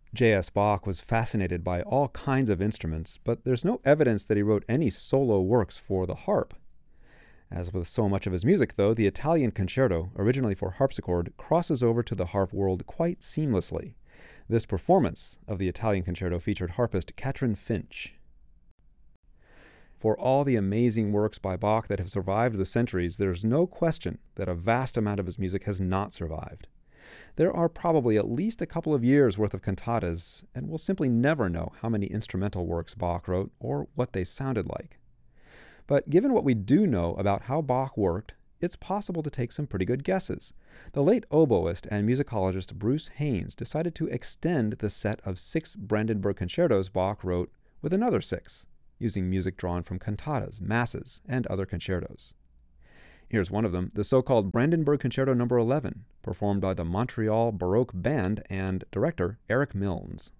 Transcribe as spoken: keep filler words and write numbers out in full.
J S. Bach was fascinated by all kinds of instruments, but there's no evidence that he wrote any solo works for the harp. As with so much of his music, though, the Italian Concerto, originally for harpsichord, crosses over to the harp world quite seamlessly. This performance of the Italian Concerto featured harpist Katrin Finch. For all the amazing works by Bach that have survived the centuries, there's no question that a vast amount of his music has not survived. There are probably at least a couple of years' worth of cantatas, and we'll simply never know how many instrumental works Bach wrote or what they sounded like. But given what we do know about how Bach worked, it's possible to take some pretty good guesses. The late oboist and musicologist Bruce Haynes decided to extend the set of six Brandenburg concertos Bach wrote with another six, using music drawn from cantatas, masses, and other concertos. Here's one of them, the so-called Brandenburg Concerto number eleven, performed by the Montreal Baroque Band and director Eric Milnes.